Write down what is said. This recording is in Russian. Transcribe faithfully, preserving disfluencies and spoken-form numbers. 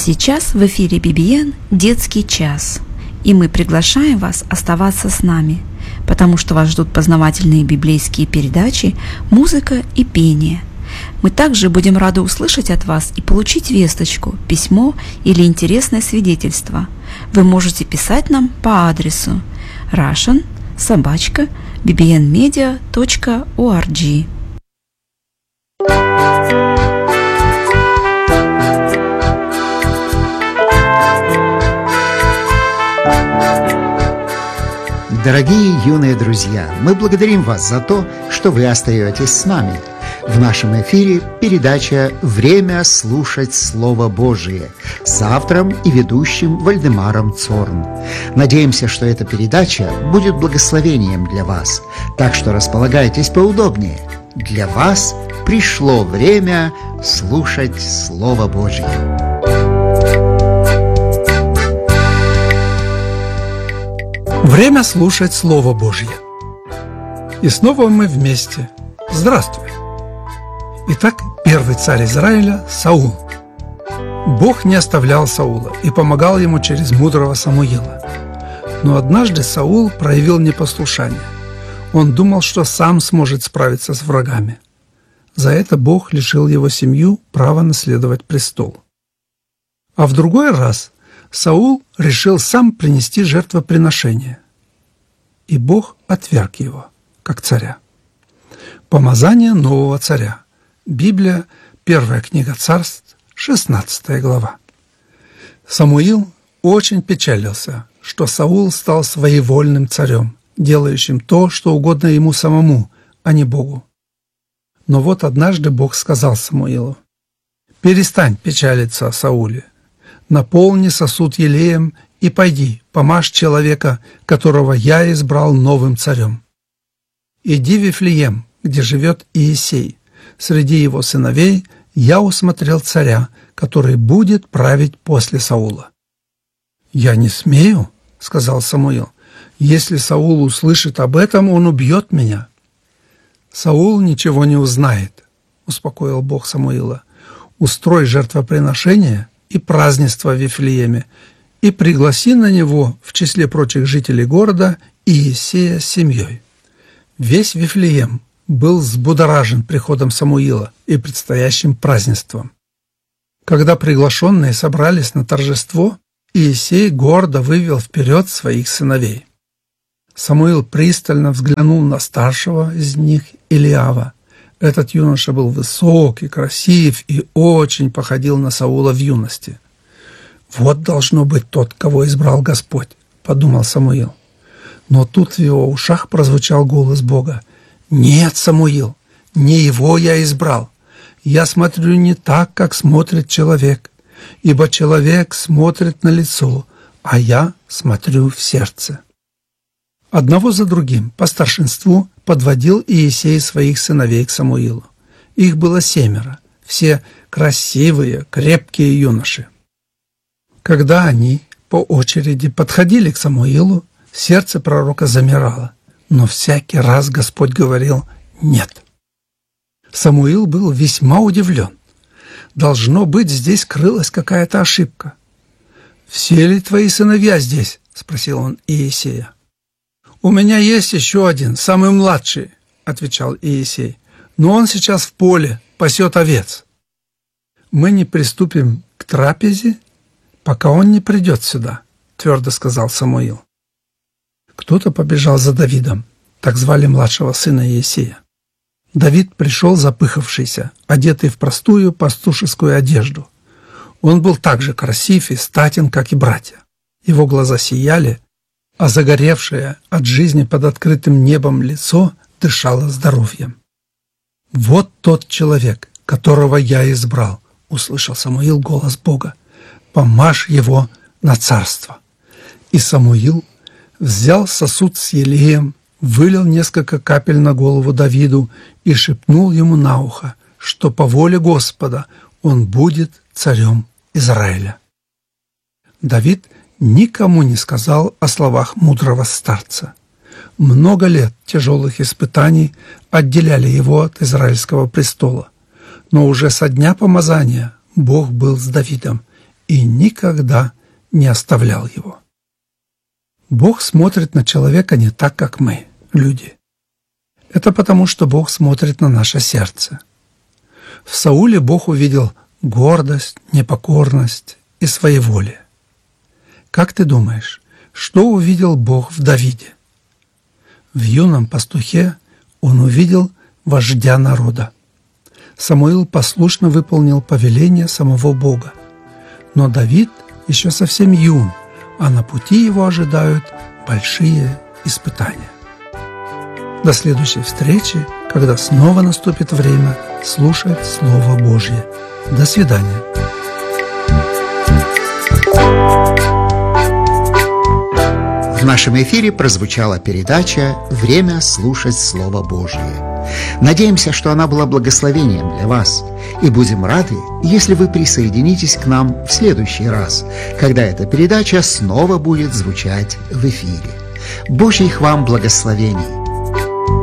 сейчас в эфире би би эн «Детский час», и мы приглашаем вас оставаться с нами, потому что вас ждут познавательные библейские передачи, музыка и пение. Мы также будем рады услышать от вас и получить весточку, письмо или интересное свидетельство. Вы можете писать нам по адресу russian собака би би эн медиа точка орг. Дорогие юные друзья, мы благодарим вас за то, что вы остаетесь с нами. В нашем эфире передача «Время слушать Слово Божие» с автором и ведущим Вальдемаром Цорн. Надеемся, что эта передача будет благословением для вас, так что располагайтесь поудобнее. Для вас пришло время слушать Слово Божие. Время слушать Слово Божье. И снова мы вместе. Здравствуй. Итак, первый царь Израиля – Саул. Бог не оставлял Саула и помогал ему через мудрого Самуила. Но однажды Саул проявил непослушание. Он думал, что сам сможет справиться с врагами. За это Бог лишил его семью права наследовать престол. А в другой раз Саул решил сам принести жертвоприношение, и Бог отверг его, как царя. Помазание нового царя. Библия, первая книга Царств, шестнадцатая глава. Самуил очень печалился, что Саул стал своевольным царем, делающим то, что угодно ему самому, а не Богу. Но вот однажды Бог сказал Самуилу: «Перестань печалиться о Сауле. Наполни сосуд елеем и пойди, помажь человека, которого я избрал новым царем. Иди в Вифлеем, где живет Иисей. Среди его сыновей я усмотрел царя, который будет править после Саула». «Я не смею», — сказал Самуил. «Если Саул услышит об этом, он убьет меня». «Саул ничего не узнает», — успокоил Бог Самуила. «Устрой жертвоприношение и празднество в Вифлееме, и пригласи на него в числе прочих жителей города Иисея с семьей». Весь Вифлеем был взбудоражен приходом Самуила и предстоящим празднеством. Когда приглашенные собрались на торжество, Иисей гордо вывел вперед своих сыновей. Самуил пристально взглянул на старшего из них, Илиава. Этот юноша был высокий, красив и очень походил на Саула в юности. «Вот должно быть тот, кого избрал Господь», — подумал Самуил. Но тут в его ушах прозвучал голос Бога: «Нет, Самуил, не его я избрал. Я смотрю не так, как смотрит человек, ибо человек смотрит на лицо, а я смотрю в сердце». Одного за другим по старшинству подводил Иисей своих сыновей к Самуилу. Их было семеро, все красивые, крепкие юноши. Когда они по очереди подходили к Самуилу, сердце пророка замирало, но всякий раз Господь говорил «нет». Самуил был весьма удивлен. Должно быть, здесь крылась какая-то ошибка. «Все ли твои сыновья здесь?» — спросил он Иисея. «У меня есть еще один, самый младший», — отвечал Иисей, «но он сейчас в поле, пасет овец». «Мы не приступим к трапезе, пока он не придет сюда», — твердо сказал Самуил. Кто-то побежал за Давидом, так звали младшего сына Иисея. Давид пришел запыхавшийся, одетый в простую пастушескую одежду. Он был так же красив и статен, как и братья. Его глаза сияли, а загоревшее от жизни под открытым небом лицо дышало здоровьем. «Вот тот человек, которого я избрал», — услышал Самуил голос Бога. «Помажь его на царство». И Самуил взял сосуд с елеем, вылил несколько капель на голову Давиду и шепнул ему на ухо, что по воле Господа он будет царем Израиля. Давид никому не сказал о словах мудрого старца. Много лет тяжелых испытаний отделяли его от израильского престола, но уже со дня помазания Бог был с Давидом, и никогда не оставлял его. Бог смотрит на человека не так, как мы, люди. Это потому, что Бог смотрит на наше сердце. В Сауле Бог увидел гордость, непокорность и своеволие. Как ты думаешь, что увидел Бог в Давиде? В юном пастухе он увидел вождя народа. Самуил послушно выполнил повеление самого Бога. Но Давид еще совсем юн, а на пути его ожидают большие испытания. До следующей встречи, когда снова наступит время слушать Слово Божье. До свидания. В нашем эфире прозвучала передача «Время слушать Слово Божье». Надеемся, что она была благословением для вас, и будем рады, если вы присоединитесь к нам в следующий раз, когда эта передача снова будет звучать в эфире. Божьих вам благословений!